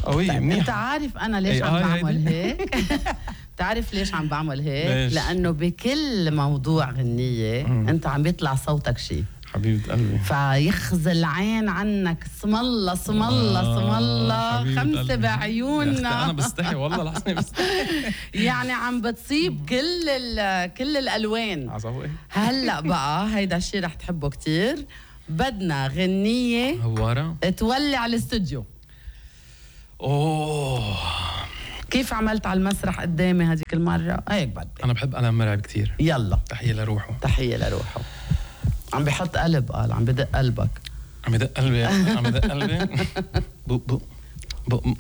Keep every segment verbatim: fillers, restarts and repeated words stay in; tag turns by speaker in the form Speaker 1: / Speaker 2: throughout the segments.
Speaker 1: قوية
Speaker 2: طيب
Speaker 1: منيحة.
Speaker 2: انت عارف انا ليش
Speaker 1: إيه،
Speaker 2: عم
Speaker 1: آه،
Speaker 2: بعمل
Speaker 1: هيدي.
Speaker 2: هيك؟ تعرف ليش عم بعمل هيك؟
Speaker 1: ليش؟
Speaker 2: لانه بكل موضوع غنية
Speaker 1: مم.
Speaker 2: انت عم بيطلع صوتك شيء،
Speaker 1: حبيبة قلبي.
Speaker 2: فيخزل عين عنك. اسم الله اسم الله اسم
Speaker 1: آه،
Speaker 2: الله،
Speaker 1: حبيبة
Speaker 2: خمسة
Speaker 1: قلبي. يا
Speaker 2: بعيوننا.
Speaker 1: أختي أنا بستحي والله العظيم بستحي.
Speaker 2: يعني عم بتصيب كل ال- كل الالوان.
Speaker 1: عصبي.
Speaker 2: هلا بقى هيدا الشيء رح تحبه كتير. بدنا غنية
Speaker 1: هوارة.
Speaker 2: تولع الاستوديو.
Speaker 1: أوه.
Speaker 2: كيف عملت على المسرح قدامي هذيك المرة؟ هيك بدي.
Speaker 1: أنا بحب ألم مرعب كتير.
Speaker 2: يلا
Speaker 1: تحية لروحه.
Speaker 2: تحية لروحه. عم بحط قلب، قال عم بدق قلبك.
Speaker 1: عم يدق قلبي. عم يدق قلبي. بو بو بو.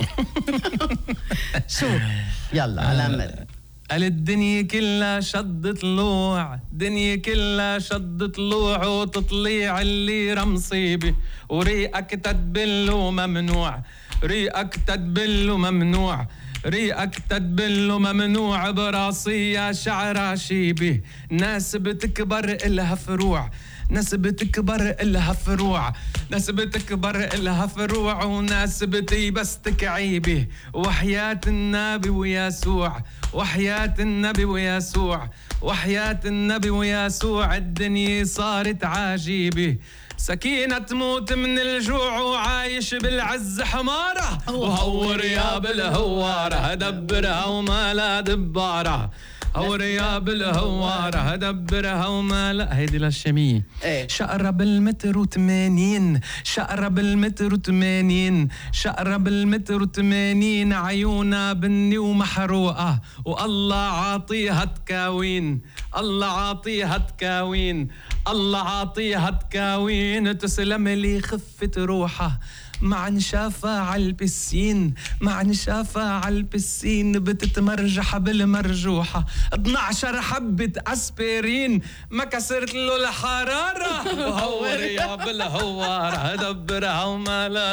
Speaker 2: شو يلا على أمر.
Speaker 1: قال الدنيا كلها شد طلوع، دنيا كلها شد طلوع، وتطليع اللي رمصيبي، وريقك تدبل وممنوع، ريقك تدبل وممنوع، ريقك تدبل وممنوع، براسية شعرها شيبي، ناس بتكبر إلها فروع، ناس بتكبر إلها فروع، ناس بتكبر إلها فروع، وناس بتيبستك عيبه، وحياة النبي ويسوع، وحياة النبي ويسوع، وحياة النبي ويسوع، الدنيا صارت عجيبة، سكينة تموت من الجوع وعايش بالعز حمارة، وهور يا بالهوارة هدبرها وما لا دبارة، هور يا بالهوارة هدبرها وما لا. هيدي للشامية.
Speaker 2: ايه.
Speaker 1: شقرة بالمتر وثمانين، شقرة بالمتر وثمانين، شقرة بالمتر وثمانين، عيونها بني ومحروقة، والله عاطيها تكاوين، الله عاطيها تكاوين، الله عاطيها تكاوين، تسلم لي خفة روحها، مع نشافة عالبسين، مع نشافة عالبسين، بتتمرجح بالمرجوحة، اثنعشر حبة اسبرين، ما كسرت له الحرارة، وهور يا بالهوارة هدبرها وما لا.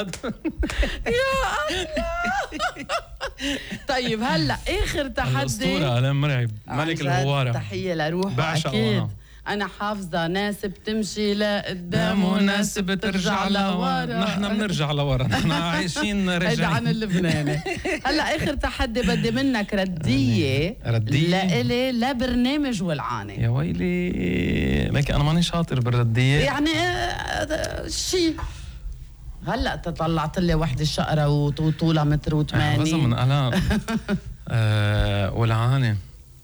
Speaker 2: يا الله. طيب هلا اخر تحدي.
Speaker 1: الأسطورة ألم مرعب، ملك الهوارة.
Speaker 2: تحية لروحه.
Speaker 1: بعشقه
Speaker 2: اكيد
Speaker 1: أنا.
Speaker 2: انا حافظه ناس بتمشي لقدام
Speaker 1: وناس بترجع لورا، نحن بنرجع لورا، نحن عايشين
Speaker 2: هيدا
Speaker 1: رجعين.
Speaker 2: عن اللبناني. هلا اخر تحدي بدي منك رديه،
Speaker 1: ردية؟
Speaker 2: لإلي لبرنامج ولعانه.
Speaker 1: يا ويلي لك انا ماني شاطر بالردية.
Speaker 2: يعني آه، شيء. هلا تطلعت لي وحده شقره وطولها متر وثمانين.
Speaker 1: بس من قلق. آه ولعانة.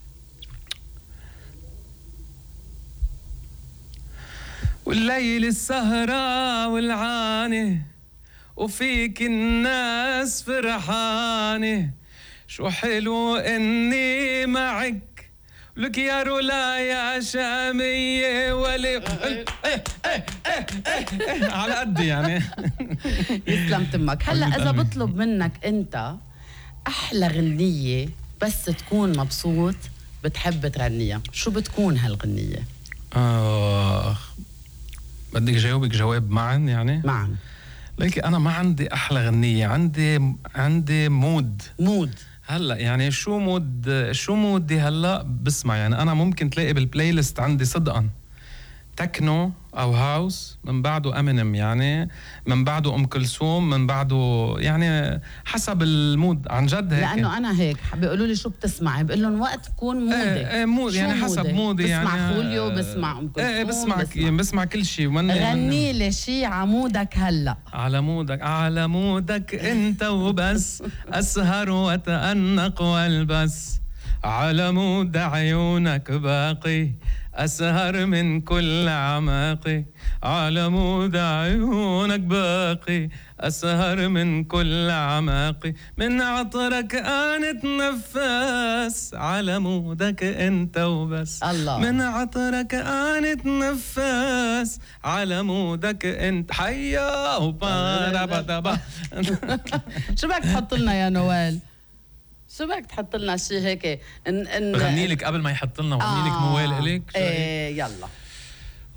Speaker 1: والليل السهرة والعانة، وفيك الناس فرحانة، شو حلو اني معك، لك يا رولا يا شامية ولي. إيه إيه إيه إيه على قدي يعني.
Speaker 2: يسلم تمك. هلا اذا بطلب منك انت احلى غنية بس تكون مبسوط بتحب تغنيها، شو بتكون هالغنية؟
Speaker 1: آه بدك جاوبك جواب معا يعني؟
Speaker 2: معا.
Speaker 1: لكن أنا ما عندي أحلى غنية، عندي عندي مود.
Speaker 2: مود.
Speaker 1: هلا يعني شو مود شو مودي هلا بسمع. يعني أنا ممكن تلاقي بالبلاي ليست عندي صدقا تكنو أو هاوس، من بعده أمينيم، يعني من بعده أم كلثوم، من بعده يعني حسب المود عن جد هيك.
Speaker 2: لأنه أنا هيك بيقولوا لي شو بتسمعي، بقول لهم وقت تكون مودك.
Speaker 1: ايه ايه مود يعني حسب مودي.
Speaker 2: بسمع
Speaker 1: يعني
Speaker 2: خوليو، بسمع أم كلثوم.
Speaker 1: ايه بسمع
Speaker 2: بسمع,
Speaker 1: بسمع كل شيء.
Speaker 2: غني لي شيء عمودك هلا.
Speaker 1: على مودك على مودك انت وبس، اسهر واتأنق والبس، على مود عيونك باقي، أسهر من كل عماقي، على مود عيونك باقي، أسهر من كل عماقي، من عطرك أنا أتنفس، على مودك أنت وبس.
Speaker 2: الله.
Speaker 1: من عطرك أنا أتنفس، على مودك أنت. حيا وبارا بدبا.
Speaker 2: شو بدك تحط لنا يا نوال؟ شو بدك تحط لنا شيء هيك ان ان
Speaker 1: غني لك قبل ما يحط لنا، غني لك
Speaker 2: آه.
Speaker 1: موال إلك.
Speaker 2: ايه يلا.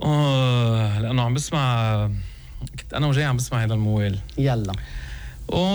Speaker 1: اه لانه عم بسمع، كنت انا وجاي عم بسمع هذا الموال.
Speaker 2: يلا.